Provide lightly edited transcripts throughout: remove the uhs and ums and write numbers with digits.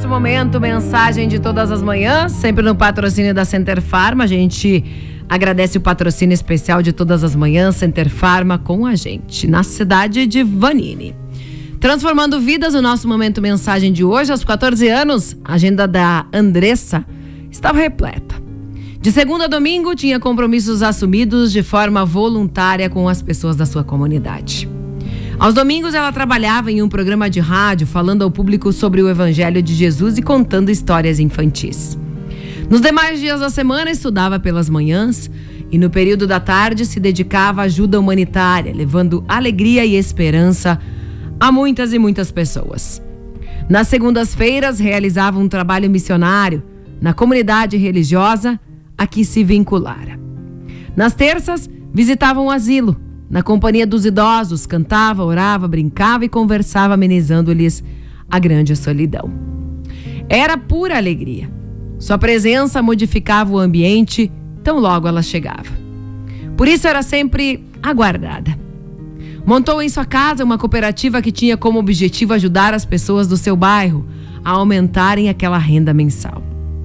nosso momento Mensagem de Todas as Manhãs, sempre no patrocínio da Center Pharma. A gente agradece o patrocínio especial de Todas as Manhãs, Center Pharma com a gente, na cidade de Vanini. Transformando vidas, o nosso momento Mensagem de hoje, aos 14 anos, a agenda da Andressa estava repleta. De segunda a domingo, tinha compromissos assumidos de forma voluntária com as pessoas da sua comunidade. Aos domingos, ela trabalhava em um programa de rádio falando ao público sobre o Evangelho de Jesus e contando histórias infantis. Nos demais dias da semana, estudava pelas manhãs e no período da tarde se dedicava à ajuda humanitária, levando alegria e esperança a muitas e muitas pessoas. Nas segundas-feiras, realizava um trabalho missionário na comunidade religiosa a que se vinculara. Nas terças, visitava um asilo. Na companhia dos idosos, cantava, orava, brincava e conversava, amenizando-lhes a grande solidão. Era pura alegria. Sua presença modificava o ambiente tão logo ela chegava. Por isso era sempre aguardada. Montou em sua casa uma cooperativa que tinha como objetivo ajudar as pessoas do seu bairro a aumentarem aquela renda mensal.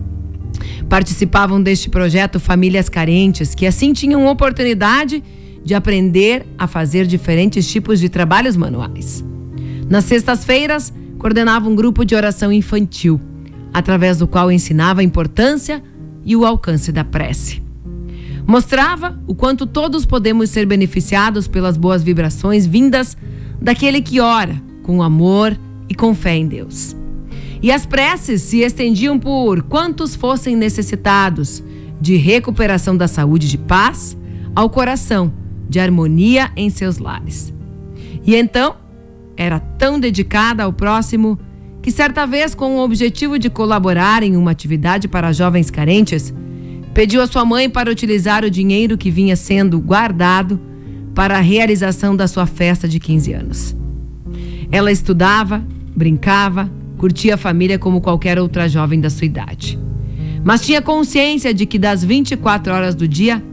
Participavam deste projeto famílias carentes que assim tinham oportunidade de aprender a fazer diferentes tipos de trabalhos manuais. Nas sextas-feiras, coordenava um grupo de oração infantil, através do qual ensinava a importância e o alcance da prece. Mostrava o quanto todos podemos ser beneficiados pelas boas vibrações vindas daquele que ora com amor e com fé em Deus. E as preces se estendiam por quantos fossem necessitados de recuperação da saúde e de paz ao coração, de harmonia em seus lares. E então, era tão dedicada ao próximo que certa vez, com o objetivo de colaborar em uma atividade para jovens carentes, pediu à sua mãe para utilizar o dinheiro que vinha sendo guardado para a realização da sua festa de 15 anos. Ela estudava, brincava, curtia a família como qualquer outra jovem da sua idade. Mas tinha consciência de que das 24 horas do dia,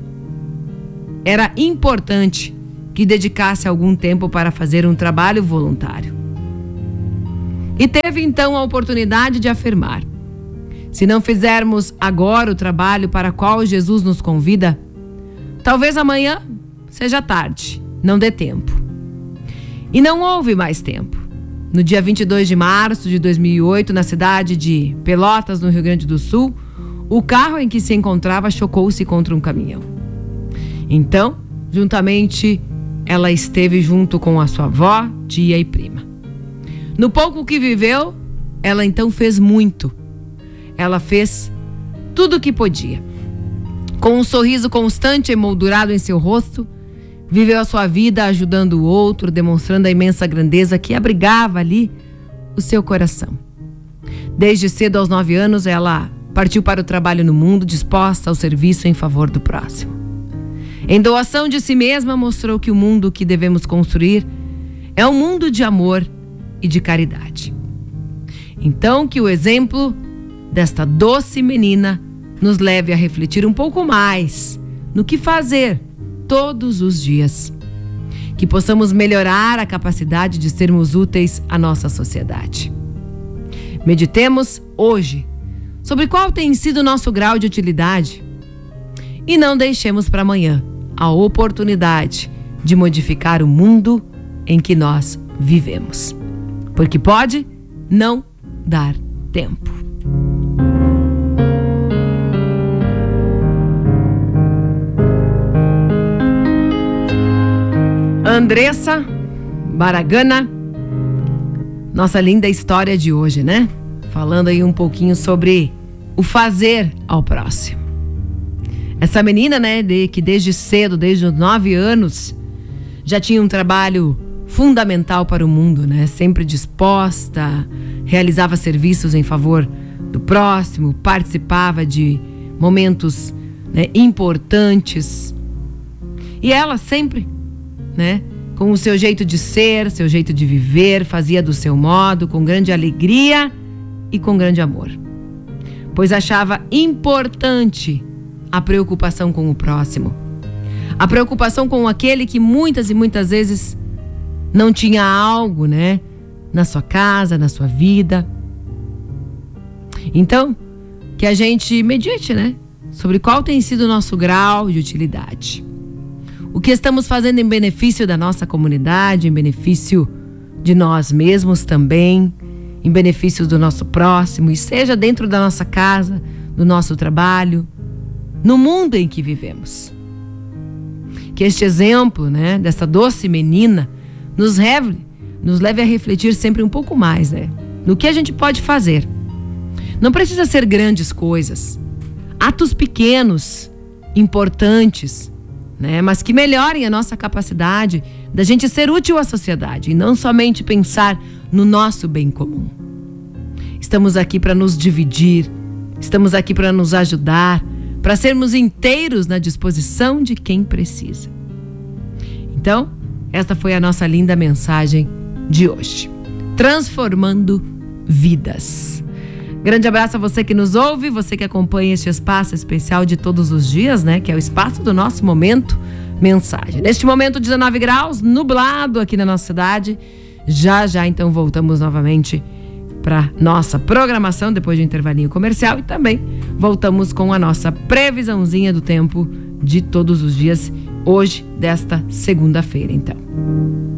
era importante que dedicasse algum tempo para fazer um trabalho voluntário. E teve então a oportunidade de afirmar: se não fizermos agora o trabalho para o qual Jesus nos convida, talvez amanhã seja tarde, não dê tempo. E não houve mais tempo. No dia 22 de março de 2008, na cidade de Pelotas, no Rio Grande do Sul, o carro em que se encontrava chocou-se contra um caminhão. Então, juntamente, ela esteve junto com a sua avó, tia e prima. No pouco que viveu, ela então fez muito. Ela fez tudo o que podia. Com um sorriso constante emoldurado em seu rosto, viveu a sua vida ajudando o outro, demonstrando a imensa grandeza que abrigava ali o seu coração. Desde cedo, aos 9 anos, ela partiu para o trabalho no mundo, disposta ao serviço em favor do próximo. Em doação de si mesma, mostrou que o mundo que devemos construir é um mundo de amor e de caridade. Então, que o exemplo desta doce menina nos leve a refletir um pouco mais no que fazer todos os dias. Que possamos melhorar a capacidade de sermos úteis à nossa sociedade. Meditemos hoje sobre qual tem sido o nosso grau de utilidade e não deixemos para amanhã a oportunidade de modificar o mundo em que nós vivemos. Porque pode não dar tempo. Andressa Baragana, nossa linda história de hoje, né? Falando aí um pouquinho sobre o fazer ao próximo. Essa menina, né, que desde cedo, desde os 9 anos, já tinha um trabalho fundamental para o mundo, né? Sempre disposta, realizava serviços em favor do próximo, participava de momentos, né, importantes. E ela sempre, né, com o seu jeito de ser, seu jeito de viver, fazia do seu modo, com grande alegria e com grande amor. Pois achava importante a preocupação com o próximo. A preocupação com aquele que muitas e muitas vezes não tinha algo, né, na sua casa, na sua vida. Então, que a gente medite, né? Sobre qual tem sido o nosso grau de utilidade. O que estamos fazendo em benefício da nossa comunidade, em benefício de nós mesmos também, em benefício do nosso próximo, e seja dentro da nossa casa, do nosso trabalho, no mundo em que vivemos. Que este exemplo, né, dessa doce menina, nos leve a refletir sempre um pouco mais, né, no que a gente pode fazer. Não precisa ser grandes coisas, atos pequenos, importantes, né, mas que melhorem a nossa capacidade da gente ser útil à sociedade e não somente pensar no nosso bem comum. Estamos aqui para nos dividir, estamos aqui para nos ajudar, para sermos inteiros na disposição de quem precisa. Então, esta foi a nossa linda mensagem de hoje. Transformando vidas. Grande abraço a você que nos ouve, você que acompanha este espaço especial de todos os dias, né? Que é o espaço do nosso Momento Mensagem. Neste momento, 19 graus, nublado aqui na nossa cidade. Já então voltamos novamente para nossa programação depois do intervalinho comercial e também voltamos com a nossa previsãozinha do tempo de todos os dias, hoje, desta segunda-feira, então.